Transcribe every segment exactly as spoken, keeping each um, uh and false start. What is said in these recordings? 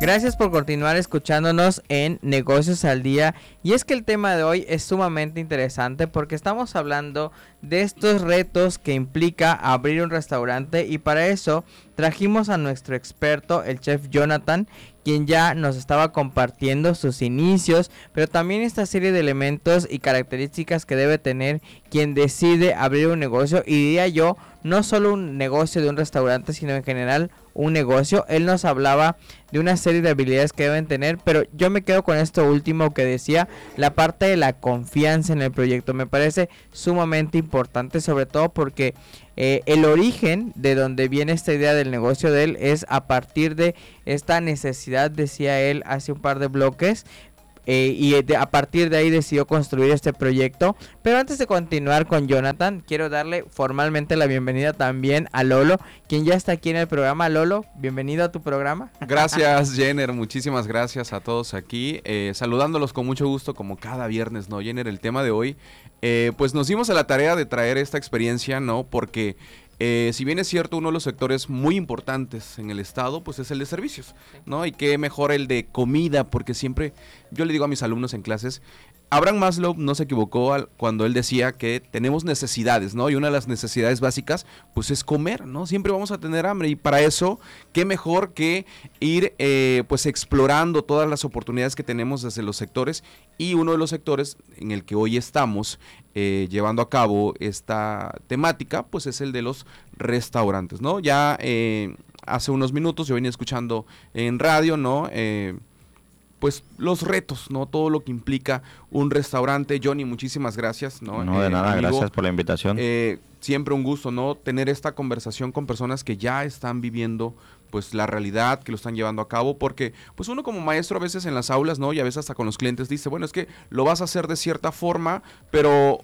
Gracias por continuar escuchándonos en Negocios al Día. Y es que el tema de hoy es sumamente interesante porque estamos hablando de estos retos que implica abrir un restaurante, y para eso trajimos a nuestro experto, el chef Jonathan, quien ya nos estaba compartiendo sus inicios, pero también esta serie de elementos y características que debe tener quien decide abrir un negocio, y diría yo, no solo un negocio de un restaurante, sino en general un negocio. Él nos hablaba de una serie de habilidades que deben tener, pero yo me quedo con esto último que decía, la parte de la confianza en el proyecto. Me parece sumamente importante, sobre todo porque eh, el origen de donde viene esta idea del negocio de él es a partir de esta necesidad, decía él hace un par de bloques, Eh, y de, a partir de ahí decidió construir este proyecto. Pero antes de continuar con Jonathan, quiero darle formalmente la bienvenida también a Lolo, quien ya está aquí en el programa. Lolo, bienvenido a tu programa. Gracias, Jenner, muchísimas gracias a todos aquí, eh, saludándolos con mucho gusto como cada viernes, ¿no, Jenner? El tema de hoy, eh, pues nos dimos a la tarea de traer esta experiencia, ¿no? Porque Eh, si bien es cierto, uno de los sectores muy importantes en el estado, pues es el de servicios, ¿no? Y qué mejor el de comida, porque siempre, yo le digo a mis alumnos en clases, Abraham Maslow no se equivocó al, cuando él decía que tenemos necesidades, ¿no? Y una de las necesidades básicas, pues es comer, ¿no? Siempre vamos a tener hambre, y para eso, qué mejor que ir, eh, pues explorando todas las oportunidades que tenemos desde los sectores, y uno de los sectores en el que hoy estamos eh, llevando a cabo esta temática, pues es el de los restaurantes, ¿no? Ya eh, hace unos minutos yo venía escuchando en radio, ¿no? Eh, pues los retos, ¿no? Todo lo que implica un restaurante. Johnny, muchísimas gracias, ¿no? No, de eh, nada, amigo, gracias por la invitación. Eh, siempre un gusto, ¿no? Tener esta conversación con personas que ya están viviendo pues la realidad, que lo están llevando a cabo, porque pues uno como maestro a veces en las aulas, ¿no? Y a veces hasta con los clientes dice, bueno, es que lo vas a hacer de cierta forma, pero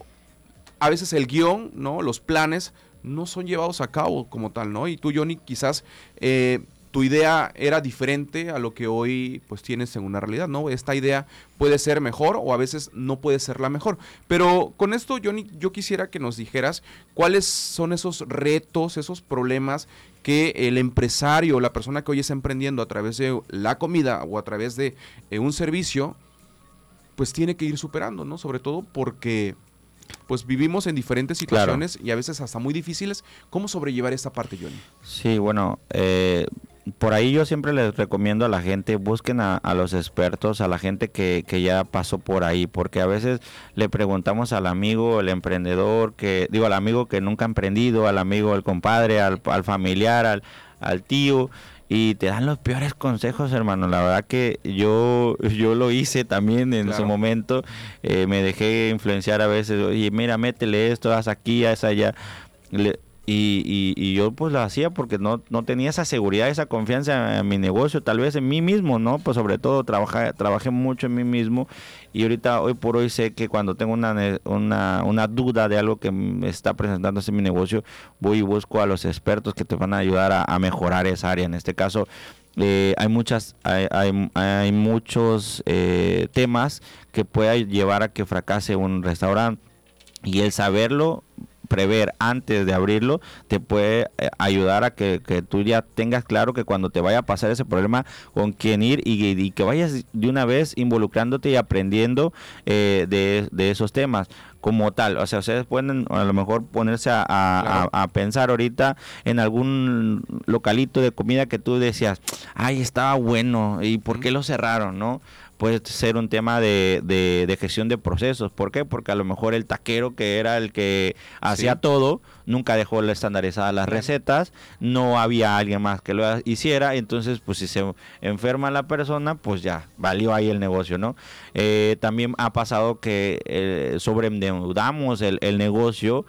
a veces el guión, ¿no? Los planes no son llevados a cabo como tal, ¿no? Y tú, Johnny, quizás eh, tu idea era diferente a lo que hoy pues tienes en una realidad, ¿no? Esta idea puede ser mejor o a veces no puede ser la mejor. Pero con esto, Johnny, yo quisiera que nos dijeras cuáles son esos retos, esos problemas que el empresario, la persona que hoy está emprendiendo a través de la comida o a través de eh, un servicio, pues tiene que ir superando, ¿no? Sobre todo porque pues vivimos en diferentes situaciones, claro, y a veces hasta muy difíciles. ¿Cómo sobrellevar esta parte, Johnny? Sí, bueno, eh, por ahí yo siempre les recomiendo a la gente, busquen a, a los expertos, a la gente que, que ya pasó por ahí, porque a veces le preguntamos al amigo, el emprendedor, que digo al amigo que nunca ha emprendido, al amigo, el compadre, al, al familiar, al, al tío, y te dan los peores consejos, hermano. La verdad que yo yo lo hice también en claro. su momento, eh, me dejé influenciar a veces, oye, mira, métele esto, haz aquí, haz allá, Le, y, y, y yo pues lo hacía porque no, no tenía esa seguridad, esa confianza en mi negocio, tal vez en mí mismo, ¿no? Pues sobre todo trabajé, trabajé mucho en mí mismo, y ahorita, hoy por hoy, sé que cuando tengo una, una, una duda de algo que me está presentándose en mi negocio, voy y busco a los expertos que te van a ayudar a, a mejorar esa área. En este caso, eh, hay muchas hay, hay, hay muchos eh, temas que pueden llevar a que fracase un restaurante, y el saberlo prever antes de abrirlo te puede eh, ayudar a que, que tú ya tengas claro que cuando te vaya a pasar ese problema, con quién ir, y, y que vayas de una vez involucrándote y aprendiendo eh, de, de esos temas como tal. O sea, ustedes pueden a lo mejor ponerse a, a, claro. a, a pensar ahorita en algún localito de comida que tú decías, ay, estaba bueno, ¿y por qué lo cerraron, no? Puede ser un tema de, de, de gestión de procesos. ¿Por qué? Porque a lo mejor el taquero, que era el que hacía sí. todo, nunca dejó estandarizadas las claro. recetas, no había alguien más que lo hiciera, entonces pues si se enferma la persona, pues ya valió ahí el negocio, ¿no? Eh, también ha pasado que eh, sobreendeudamos el, el negocio,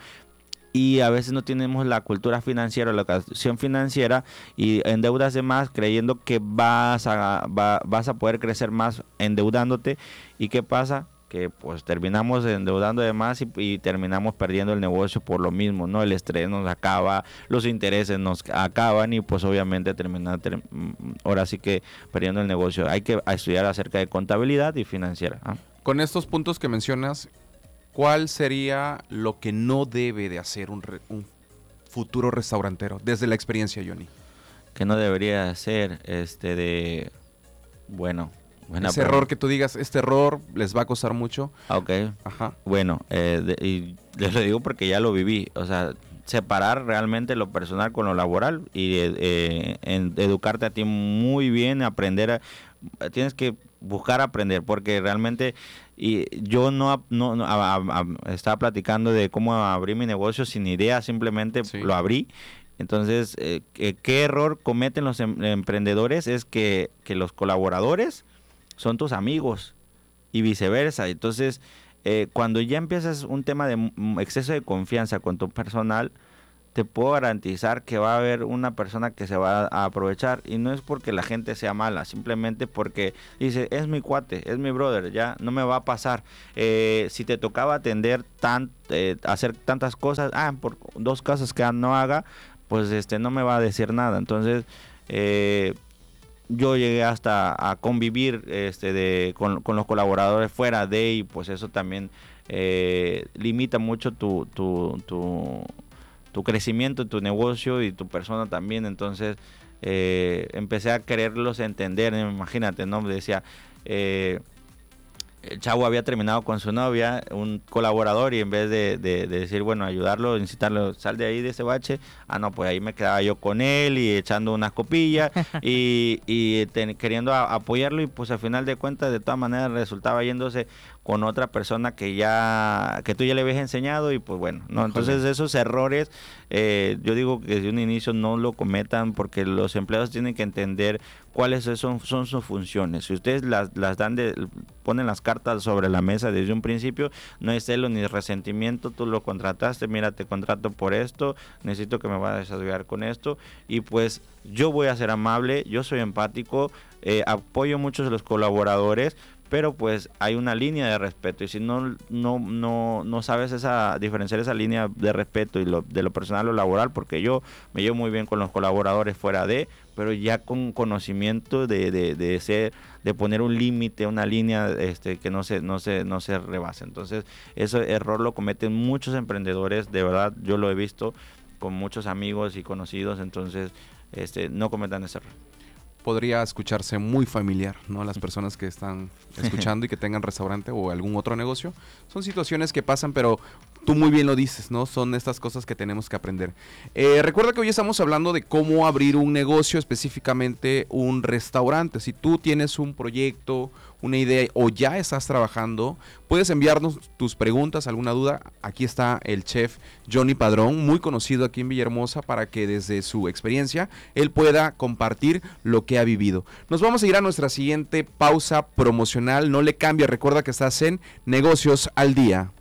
y a veces no tenemos la cultura financiera, la educación financiera, y endeudas de más creyendo que vas a va, vas a poder crecer más endeudándote. ¿Y qué pasa? Que pues terminamos endeudando de más y, y terminamos perdiendo el negocio por lo mismo, ¿no? El estrés nos acaba, los intereses nos acaban, y pues obviamente terminan ter, ahora sí que perdiendo el negocio. Hay que estudiar acerca de contabilidad y financiera, ¿eh? Con estos puntos que mencionas, ¿cuál sería lo que no debe de hacer un, re, un futuro restaurantero desde la experiencia, Johnny? Que no debería hacer, este, de Bueno, buena Ese pregunta. error que tú digas, este error les va a costar mucho. Ok. Ajá. Bueno, eh, de- y les lo digo porque ya lo viví. O sea, separar realmente lo personal con lo laboral y eh, eh, en- educarte a ti muy bien, aprender a, tienes que buscar aprender porque realmente y yo no, ap- no, no, a- a- a- estaba platicando de cómo abrir mi negocio sin idea, simplemente Sí. lo abrí. Entonces, eh, ¿qué, qué error cometen los em- emprendedores? Es que, que los colaboradores son tus amigos y viceversa. Entonces, eh, cuando ya empiezas un tema de mm, exceso de confianza con tu personal, te puedo garantizar que va a haber una persona que se va a aprovechar y no es porque la gente sea mala, simplemente porque dice, es mi cuate, es mi brother, ya no me va a pasar. Eh, si te tocaba atender, tan, eh, hacer tantas cosas, ah, por dos cosas que no haga, pues este no me va a decir nada. Entonces, eh, yo llegué hasta a convivir este de con, con los colaboradores fuera de y pues eso también eh, limita mucho tu, tu, tu, tu crecimiento en tu negocio y tu persona también. Entonces eh, empecé a quererlos entender, imagínate, ¿no? Decía, eh, el chavo había terminado con su novia, un colaborador, y en vez de, de, de decir, bueno, ayudarlo, incitarlo, sal de ahí de ese bache, ah, no, pues ahí me quedaba yo con él y echando unas copillas y, y ten, queriendo a, apoyarlo y pues al final de cuentas, de todas maneras, resultaba yéndose con otra persona que ya, que tú ya le habías enseñado y pues bueno, ¿no? Entonces esos errores, eh, yo digo que desde un inicio no lo cometan porque los empleados tienen que entender cuáles son, son sus funciones. Si ustedes las, las dan de, ponen las cartas sobre la mesa desde un principio, no hay celo ni resentimiento, tú lo contrataste, mira, te contrato por esto, necesito que me vayas a ayudar con esto y pues yo voy a ser amable, yo soy empático, eh, apoyo mucho a los colaboradores, pero pues hay una línea de respeto y si no no no no sabes esa diferenciar esa línea de respeto y lo de lo personal o laboral, porque yo me llevo muy bien con los colaboradores fuera de, pero ya con conocimiento de de, de ser de poner un límite, una línea este que no se no se no se rebase. Entonces, ese error lo cometen muchos emprendedores, de verdad, yo lo he visto con muchos amigos y conocidos, entonces este no cometan ese error. Podría escucharse muy familiar, ¿no? Las personas que están escuchando y que tengan restaurante o algún otro negocio. Son situaciones que pasan, pero tú muy bien lo dices, ¿no? Son estas cosas que tenemos que aprender. Eh, recuerda que hoy estamos hablando de cómo abrir un negocio, específicamente un restaurante. Si tú tienes un proyecto, una idea o ya estás trabajando, puedes enviarnos tus preguntas, alguna duda. Aquí está el chef Johnny Padrón, muy conocido aquí en Villahermosa, para que desde su experiencia él pueda compartir lo que ha vivido. Nos vamos a ir a nuestra siguiente pausa promocional. No le cambie, recuerda que estás en Negocios al Día.